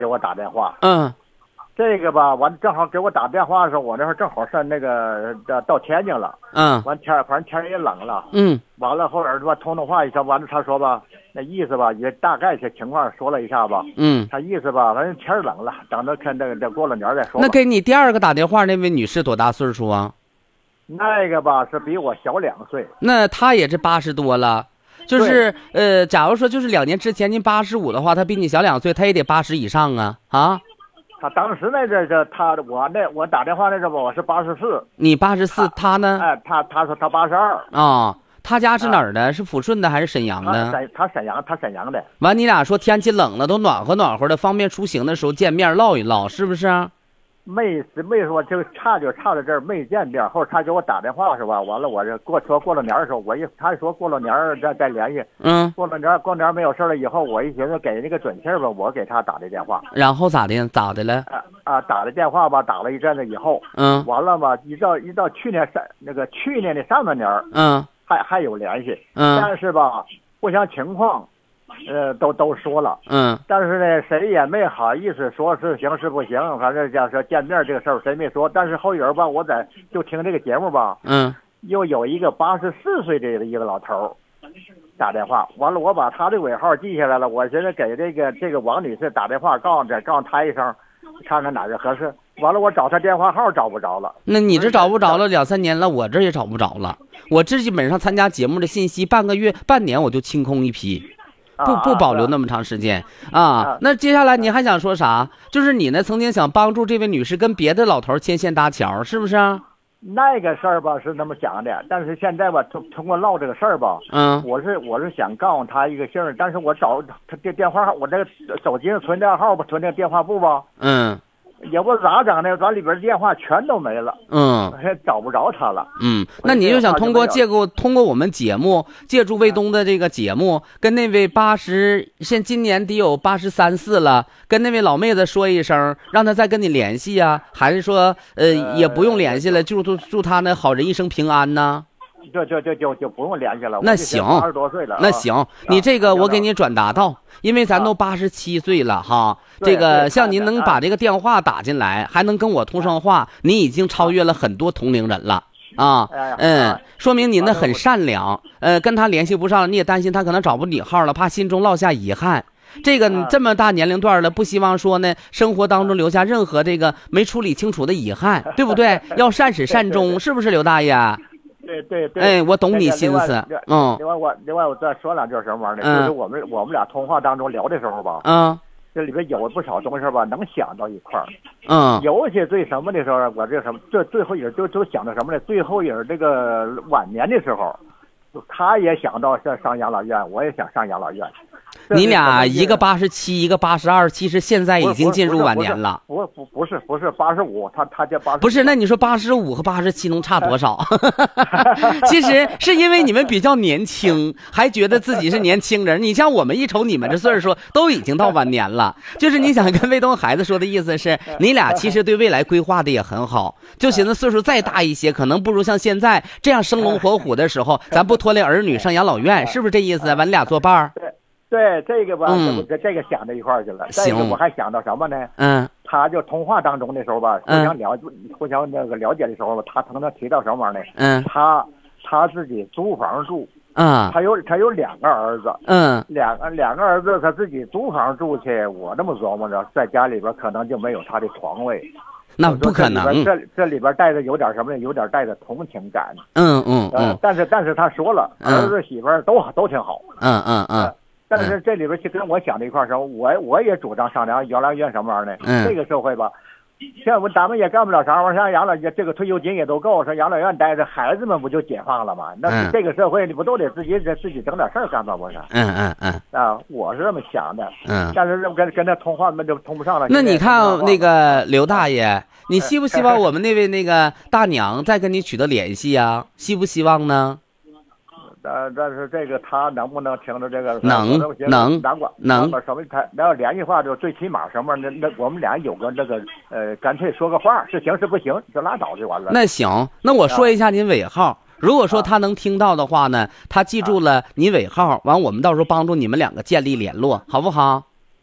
给我打电话。 嗯这个吧，完正好给我打电话的时候，我那会儿正好上那个到天津了。 嗯完反正天也冷了。 嗯完了后边吧通话一下，完了他说吧，那意思吧也大概些情况说了一下吧。 嗯， 他意思吧，反正天冷了，等着看这过了年再说吧。 那给你第二个打电话那位女士多大岁数啊？ 那个吧是比我小2岁。 那她也是80多了。就是假如说就是2年之前您85的话，她比你小2岁，她也得80以上啊啊！ 他当时那我打电话那时候我是84。 你84，她呢？ 哎，他说他82。 啊，他家是哪儿的？是抚顺的还是沈阳的？ 他沈阳的。 完，你俩说天气冷了，都暖和的，方便出行的时候见面唠一唠，是不是？ 没说，就差在这儿没见面。后来他给我打电话是吧？完了我这过了年的时候，他说过了年再联系。 嗯， 过年没有事了以后，我一寻思给那个准气儿吧，我给他打的电话。 然后咋的了？ 打的电话吧，打了一阵子以后，完了吧，一到去年的上半年，还有联系，但是吧，互相情况，都说了，但是呢，谁也没好意思说是行是不行，反正讲说见面这个事儿谁没说，但是后人吧，我就听这个节目吧，又有一个84岁的一个老头打电话，完了我把他的尾号记下来了，我现在给这个王女士打电话，告诉她一声，看看哪个合适。完了我找她电话号找不着了。 那你这找不着了2、3年了，我这也找不着了。我这基本上参加节目的信息，半个月、半年我就清空一批，不保留那么长时间啊。那接下来你还想说啥？就是你呢曾经想帮助这位女士跟别的老头牵线搭桥，是不是？ 那个事儿吧是那么想的，但是现在吧通过唠这个事儿吧，我是想告诉他一个信儿，但是我找他这电话号，我这个手机上存电号吧，存这个电话簿吧，也不咋整的，咱里边电话全都没了，找不着他了。 那你就想通过我们节目，借助卫东的这个节目，跟那位今年得有83、84了，跟那位老妹子说一声，让他再跟你联系呀？还是说也不用联系了，祝他呢好人一生平安呢？ 就不用联系了。 那行 ，20多岁了。 那行，你这个我给你转达到，因为咱都87岁了哈。这个像您能把这个电话打进来，还能跟我通上话，你已经超越了很多同龄人了啊。说明您呢很善良。跟他联系不上，你也担心他可能找不你号了，怕心中落下遗憾。这个这么大年龄段了，不希望说呢生活当中留下任何这个没处理清楚的遗憾，对不对？要善始善终，是不是刘大爷？ 对， 我懂你心思。 另外我再说两句什么玩意儿呢？就是我们俩通话当中聊的时候吧，这里边有不少东西吧，能想到一块儿。尤其最什么的时候，我这什么，这最后也都想到什么呢？最后也是这个晚年的时候，他也想到上养老院，我也想上养老院。 你俩一个87，一个82，其实现在已经进入晚年了。 不是85，他叫85。 不是，那你说85和87能差多少？其实是因为你们比较年轻，还觉得自己是年轻人。你像我们一瞅你们这岁数，都已经到晚年了。就是你想跟卫东孩子说的意思是，你俩其实对未来规划的也很好，就寻思岁数再大一些，可能不如像现在这样生龙活虎的时候，咱不拖累儿女上养老院，是不是这意思？完你俩作伴儿。 对这个吧，这个想到一块儿去了。这个我还想到什么呢？他就通话当中的时候吧，互相那个了解的时候吧，他曾经提到什么玩意儿呢？他自己租房住，他有2个儿子，两个儿子他自己租房住去，我这么琢磨着，在家里边可能就没有他的床位。 那不可能， 这里边带着有点什么呢？有点带着同情感。但是他说了，儿子媳妇儿都挺好。但是这里边去跟我想的一块儿时候，我也主张上养老院什么玩意儿呢？这个社会吧，像咱们也干不了啥玩意儿，像养老这个退休金也都够，说养老院待着，孩子们不就解放了吗？那这个社会你不都得自己整点事儿干吗？不是？我是这么想的。但是跟他通话就通不上了。 那你看那个刘大爷，你希不希望我们那位那个大娘再跟你取得联系呀？希不希望呢？ 但是这个他能不能听着这个？ 能。 什么？他要联系话就最起码什么？那我们俩有个这个干脆说个话，是行是不行就拉倒就完了。 那行，那我说一下您尾号。如果说他能听到的话呢，他记住了你尾号，完我们到时候帮助你们2个建立联络，好不好？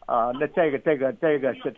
那这个是